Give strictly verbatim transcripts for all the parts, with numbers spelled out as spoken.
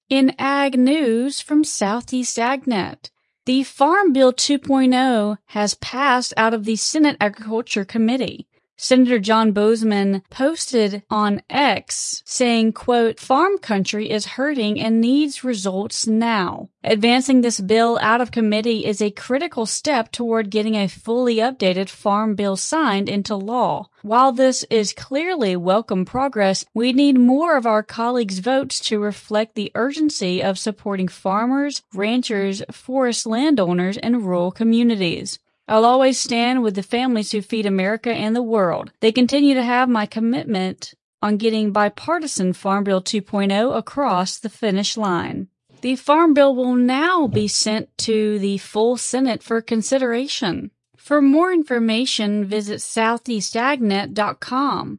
In Ag News from Southeast AgNet, the Farm Bill two point oh has passed out of the Senate Agriculture Committee. Senator John Boozman posted on X saying, quote, "Farm country is hurting and needs results now. Advancing this bill out of committee is a critical step toward getting a fully updated farm bill signed into law. While this is clearly welcome progress, we need more of our colleagues' votes to reflect the urgency of supporting farmers, ranchers, forest landowners, and rural communities. I'll always stand with the families who feed America and the world. They continue to have my commitment on getting bipartisan Farm Bill two point oh across the finish line." The Farm Bill will now be sent to the full Senate for consideration. For more information, visit southeast agnet dot com.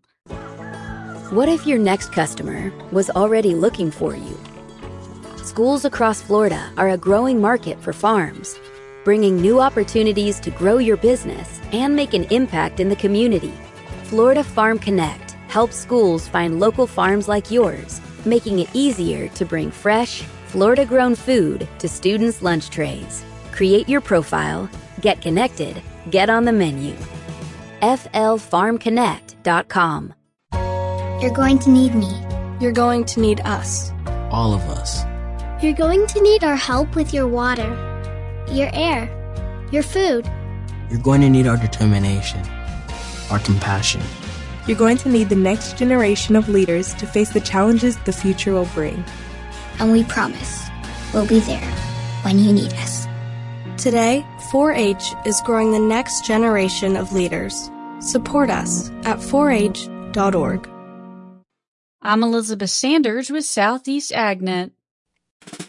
What if your next customer was already looking for you? Schools across Florida are a growing market for farms, bringing new opportunities to grow your business and make an impact in the community. Florida Farm Connect helps schools find local farms like yours, making it easier to bring fresh, Florida-grown food to students' lunch trays. Create your profile, get connected, get on the menu. F L farm connect dot com. You're going to need me. You're going to need us. All of us. You're going to need our help with your water, your air, your food. You're going to need our determination, our compassion. You're going to need the next generation of leaders to face the challenges the future will bring. And we promise we'll be there when you need us. Today, four H is growing the next generation of leaders. Support us at four H dot org. I'm Elizabeth Sanders with Southeast AgNet.